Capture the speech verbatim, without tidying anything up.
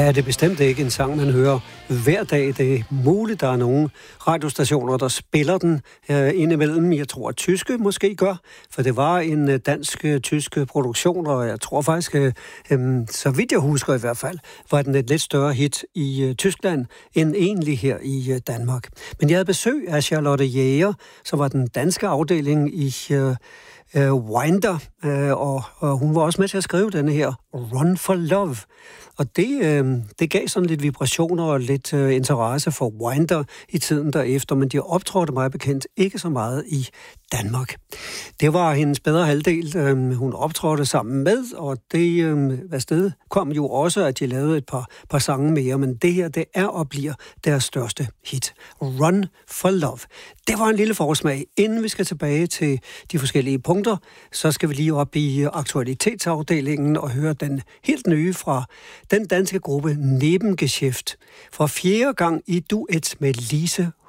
Ja, det er bestemt ikke en sang, man hører hver dag. Det er muligt, der er nogle radiostationer, der spiller den øh, indimellem. Jeg tror, at tyske måske gør, for det var en dansk-tysk produktion, og jeg tror faktisk, øh, øh, så vidt jeg husker i hvert fald, var den et lidt større hit i øh, Tyskland end egentlig her i øh, Danmark. Men jeg havde besøg af Charlotte Jæger, som var den danske afdeling i øh, øh, Winder, øh, og, og hun var også med til at skrive denne her Run for Love. Og det, øh, det gav sådan lidt vibrationer og lidt øh, interesse for Winder i tiden derefter, men de optrådte meget bekendt ikke så meget i Danmark. Det var hendes bedre halvdel, øh, hun optrådte sammen med, og det øh, hvad sted kom jo også, at de lavede et par, par sange mere, men det her, det er og bliver deres største hit. Run for Love. Det var en lille forsmag. Inden vi skal tilbage til de forskellige punkter, så skal vi lige op i aktualitetsafdelingen og høre den helt nye fra den danske gruppe Nebengeschäft. For fjerde gang i duet med Lise